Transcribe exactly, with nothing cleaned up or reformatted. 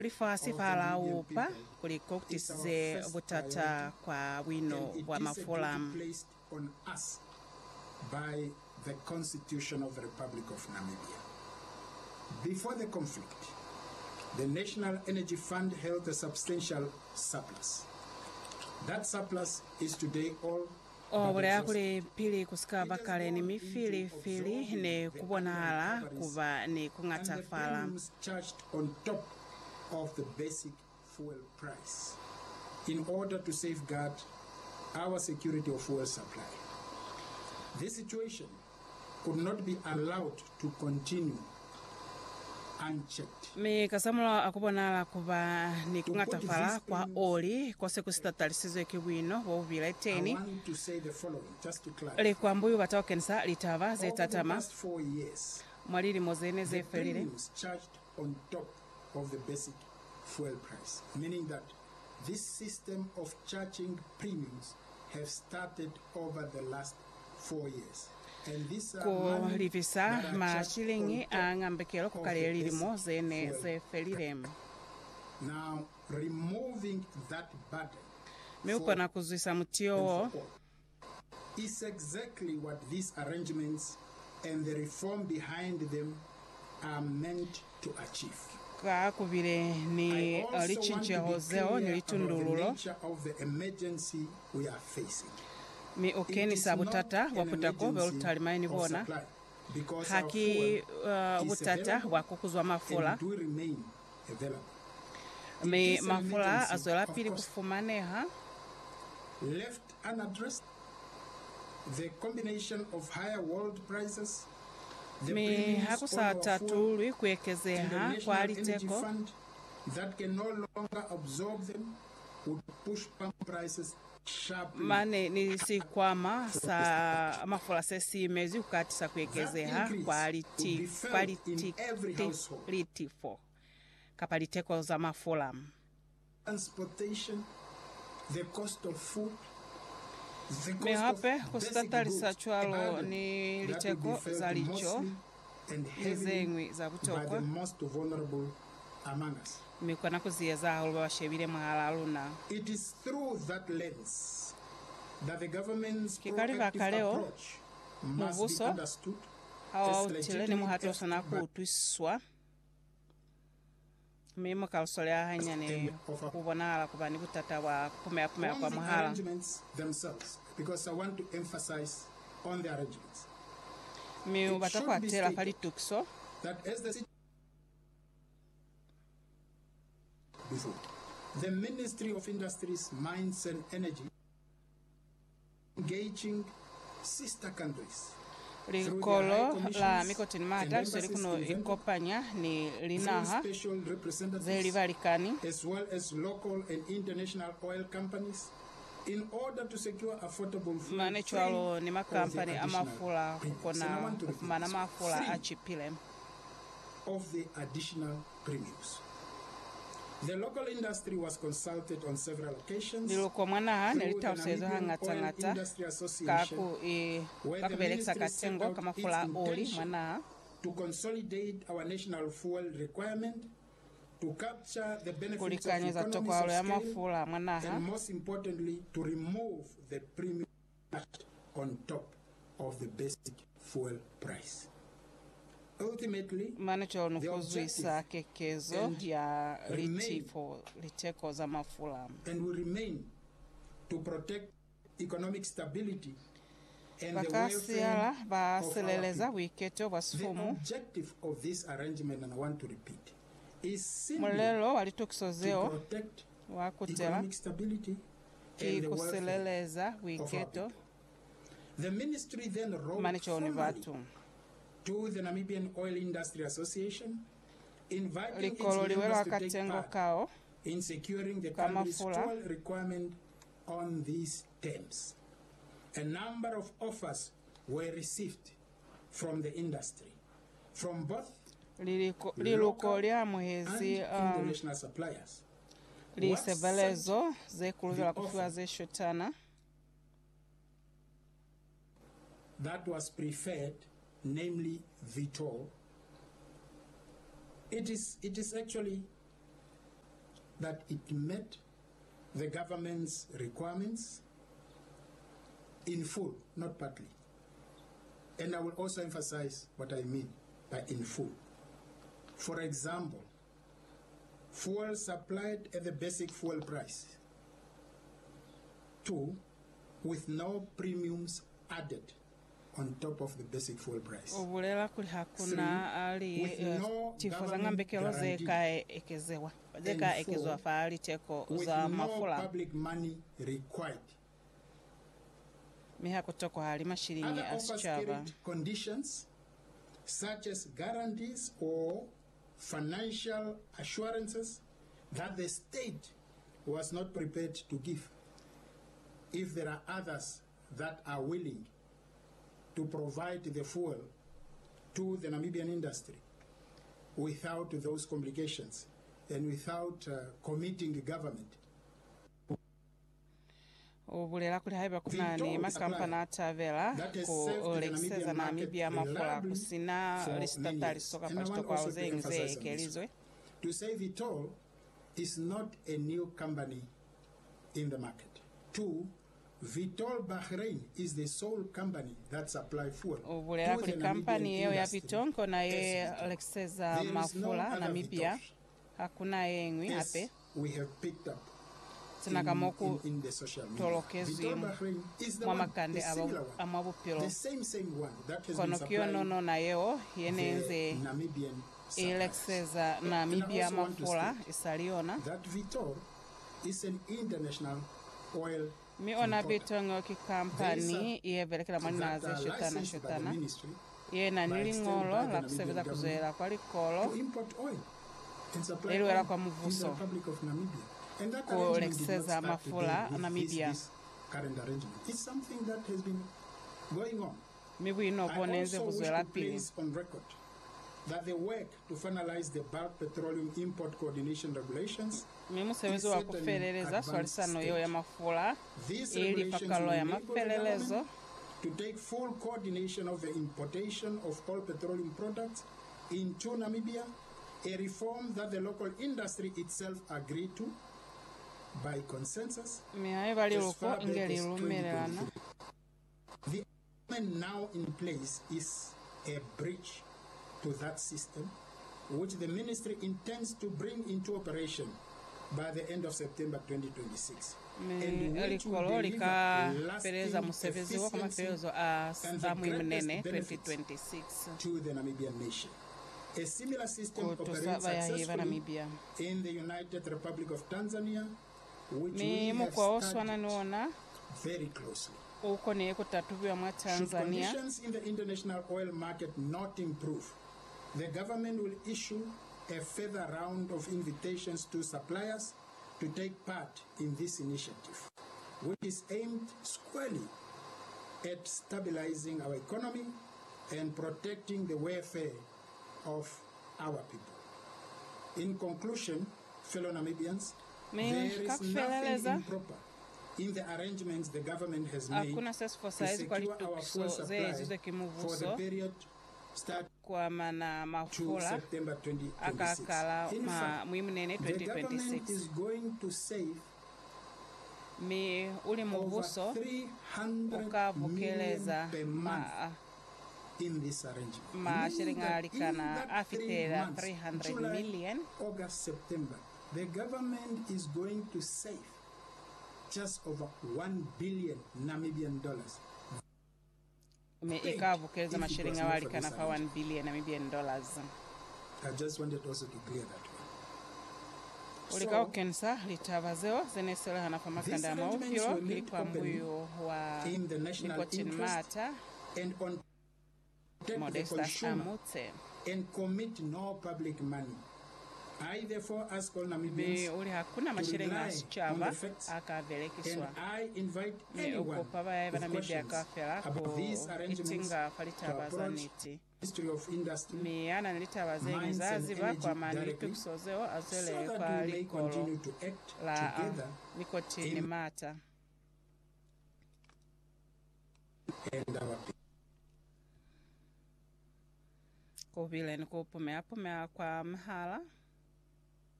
Rifasifa la upa kuliko kutisize butata kwa wino wa mafola on us by the Constitution of the Republic of Namibia. Before the conflict, the National Energy Fund held a substantial surplus. That surplus is today all obulea kuli pili kusika bakale ni mifili fili ne kubonala kuba ne kungatafala charged on top of the basic fuel price in order to safeguard our security of fuel supply. This situation could not be allowed to continue unchecked. Me kasamula akubonala kuba ni kungatafala kwa oli kose kusitatalisizo kibwino wo bileteni. I want to say the following just to clarify. Le kwambuyu bataokensa litava zetatama. Over the past four years, mwaliri mozene zefelire. premiums charged on top of the basic fuel price, meaning that this system of charging premiums have started over the last four years. And these are ko money livisa that are ma charged shilingi on top angambekelo of the kukalelirimo basic zene fuel zefelire. Now, removing that burden Miuko na kuzwisa mutio and for all is exactly what these arrangements and the reform behind them are meant to achieve. ka kubire ni I also want lichinche to be hozeo clear ni about the litundululo nature of the emergency we are facing. mi okeni It is sabutata not an waputako emergency beolutalimaini of bona supply, because our haki fuel uh, is butata available wakukuzwa mafula and will remain available. It mi is an mafula emergency, azola of pili course. kufumaneha Left unaddressed, the combination of higher world prices, the mi premiums hakusa on our fuel, tatului and the kuekezeha National kwa Energy liteko Fund that can no longer absorb them would push pump prices sharply. mane ni sikwama sa mafula sesimezi ukatisa kuekezeha kwa liti kwa liti litifo kapaliteko za mafula Transportation, the cost of food, the me cost hape of basic kustatalisa goods, a chwalo burden ni that will be liteko felt za licho mostly and heavily ezengwi za by butoko the most vulnerable among us. mikwana kuzieza aho bashebire mwahala luna It is through that lens that the government's Kikali proactive vakaleo, approach must be mubuso, understood hawa as utile ni legitimate muhatosana effort by kuutwiswa mimo kalsolea hanya ni And of a- kubonala kuba ni butata wa kumea kumea on kwa the muhala arrangements themselves, because I want to emphasize on the arrangements mi It batakwa should be tela stated kali tukso that as the before, the Ministry of Industries, Mines and Energy engaging sister countries likolo la mikotini mata soli kuno ikopanya ni through linaha special representatives zeli balikani as well as local and international oil companies in order to secure affordable fuel mane free chwalo ni of the makampani additional amafula premiums. kukona And I want to repeat kufumana this. mafula Free achipile of the additional premiums. The local industry was consulted on several occasions liluko mwanaha through the nelitausezo Namibian hangata Oil ngata Industry Association kaku i where the kakubelekisa ministry set katengo out kamafula its oli intention mwanaha to consolidate our national fuel requirement, to capture the benefits of kulikanyeza economies tokwalo of ya scale, mafula mwanaha and most importantly, to remove the premium charged on top of the basic fuel price. Ultimately, mane cholo the nukuzwisa kekezo and ya remain- litifo liteko za mafula and will remain to protect economic stability and the bakasiala welfare of our baseleleza people. bwiketo bwa The sifumu objective of this arrangement, and I want to repeat, is simply mulelo to walitukisozeo protect wakutela economic stability and the welfare. kikuseleleza bwiketo The ministry then wrote mane cholo ni formally batu to the Namibian Oil Industry Association, inviting its likolo liwelo members to take akatengo part kao in securing the Kama country's fula. fuel requirement on these terms. A number of offers were received from the industry, from both Liliko- local liluko lya and muhezi um, international suppliers. lisebelezo zekuluvela the kufiwa offer zeshotana that was preferred, namely Vitol, it is, it is actually that it met the government's requirements in full, not partly. And I will also emphasize what I mean by in full. For example, fuel supplied at the basic fuel price. Two, with no premiums added on top of the basic fuel price. Obulela kuli hakuna ali tifo za ngambekelo zeka ekezewa. Zeka ekezwa faali teko za mafula. With no public money required. Miha kutoko hali mashiringi asichava. Other offer conditions such as guarantees or financial assurances that the state was not prepared to give. If there are others that are willing to provide the fuel to the Namibian industry without those complications and without uh, committing the government. Obulela kuli haiba kuna ni makampana atavela ku Lexeza Namibia mafula kusina listatali soka pachito kwa uzengize ekelizwe. To say Vitol is not a new company in the market. Two, Vitol Bahrain is the sole company that supply fuel. Obulela kuli company yeo ya Vitonko na ye Lexeza mafula Namibia hakuna yengwi hape. We have picked up Tinakamoku in the social media. Tolokezi mwamakande amabupilo. The same same one that has kono been kiono no na yeo yenenze Namibian Lexeza Namibia mafula isaliona. That Vitol is an international oil. Mi ona Vitongo ki kampani iyevelekela manina ze shotana shotana. Ye na nilingolo la kuseveza kuzoela kwa likolo. To import oil and supply Eliwela oil kwa in the muvuso. Republic of Namibia. And that Ko arrangement did not Lexeza start mafula today with Namibia. this, this current arrangement. It's something that has been going on. Mibu ino I bonenze also wish kuzoela to pili. place on record that the work to finalize the bulk petroleum import coordination regulations Mimu sewezo wa kufeleleza swalisano yo ya mafula These ili regulations will pakalo ya enable the mafelelezo government to take full coordination of the importation of all petroleum products into Namibia, a reform that the local industry itself agreed to by consensus. mihaye bali as luko far back ingeli as lumelelana. twenty twenty-three. The agreement now in place is a breach to that system, which the ministry intends to bring into operation by the end of September twenty twenty-six. Mi elikolo lika pereza museveziwa kama ferezo a samu imenene twenty twenty-six. To the Namibian nation. A similar system operates Kutusaba ya hiva successfully Namibia. in the United Republic of Tanzania, which Mi we have mukwa oswana studied nuona very closely. uko ni kutatubiwa mwa Should Tanzania. conditions in the international oil market not improve, the government will issue a further round of invitations to suppliers to take part in this initiative, which is aimed squarely at stabilizing our economy and protecting the welfare of our people. In conclusion, fellow Namibians, Mi there is nothing kakufeleleza improper in the arrangements the government has made hakuna sesi for to saizi kwa secure our fuel litukiso supply ze zizo for the kimuvuso period start kwa mana to mafula September twenty twenty-six. akakala In ma fact, muimunene the twenty government twenty-six. is going to save Mi uli muvuso over three hundred million ukavukeleza per month ma in this arrangement. ma Meaning shilingi that alikana in that three afitela months, three hundred July, million. August, September, the government is going to save just over one billion Namibian dollars. Me Paid ikavukeleza if it mashilingi was not for alikana this fa one billion Namibian dollars. I just wanted also to clear that one. Ulikao kensa litavazeo zenesele hanafa makanda ya maupiro ilikuwa mbuyu wa in the national Nikotin interest Mata and on protect the Modestas consumer Amutse. and commit no public money. I therefore ask all Be Namibians uli hakuna mashilingi rely asichava on the facts, and akavelekiswa. I invite Me anyone ukupaba ya with Namibia questions kafela about ku these arrangements itinga to falitabaza approach niti. History of Industry Mi ana nilitabaza Mines and ngizaziba Energy kwa mani directly, litukisozeo so azele that kwa we may likolo continue to act la together Nikotini in- Mata. and our people. Kuvile nikupumea pumea kwa mhala.